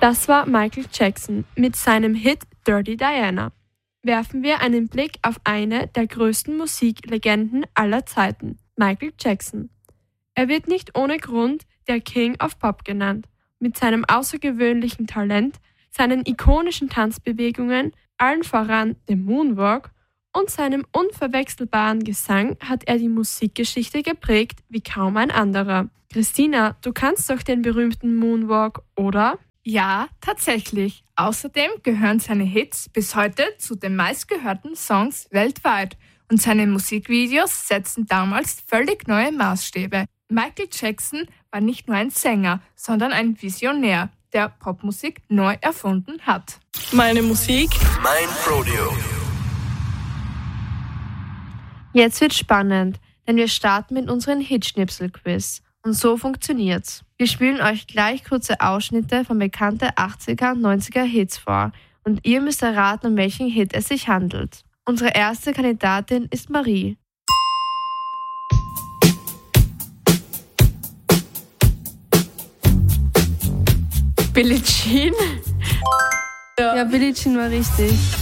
Das war Michael Jackson mit seinem Hit Dirty Diana. Werfen wir einen Blick auf eine der größten Musiklegenden aller Zeiten, Michael Jackson. Er wird nicht ohne Grund der King of Pop genannt. Mit seinem außergewöhnlichen Talent, seinen ikonischen Tanzbewegungen, allen voran dem Moonwalk und seinem unverwechselbaren Gesang hat er die Musikgeschichte geprägt wie kaum ein anderer. Christina, du kannst doch den berühmten Moonwalk, oder? Ja, tatsächlich. Außerdem gehören seine Hits bis heute zu den meistgehörten Songs weltweit und seine Musikvideos setzten damals völlig neue Maßstäbe. Michael Jackson war nicht nur ein Sänger, sondern ein Visionär, der Popmusik neu erfunden hat. Meine Musik, mein Rodeo. Jetzt wird spannend, denn wir starten mit unserem Hitschnipsel-Quiz. Und so funktioniert's. Wir spielen euch gleich kurze Ausschnitte von bekannten 80er und 90er Hits vor und ihr müsst erraten, um welchen Hit es sich handelt. Unsere erste Kandidatin ist Marie. Billie Jean. Ja, Billie Jean war richtig.